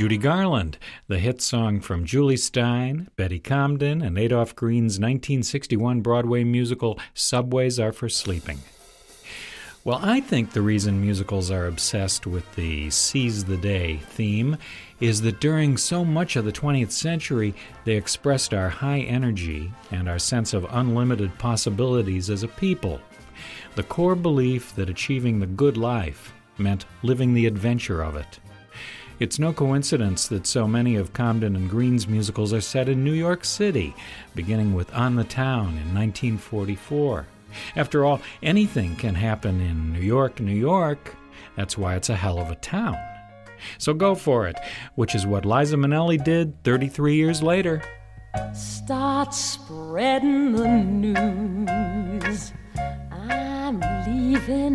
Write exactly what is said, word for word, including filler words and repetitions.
Judy Garland, the hit song from Julie Stein, Betty Comden, and Adolph Green's nineteen sixty-one Broadway musical Subways Are for Sleeping. Well, I think the reason musicals are obsessed with the Seize the Day theme is that during so much of the twentieth century, they expressed our high energy and our sense of unlimited possibilities as a people. The core belief that achieving the good life meant living the adventure of it. It's no coincidence that so many of Comden and Green's musicals are set in New York City, beginning with On the Town in nineteen forty-four. After all, anything can happen in New York, New York. That's why it's a hell of a town. So go for it, which is what Liza Minnelli did thirty-three years later. Start spreading the news. I'm leaving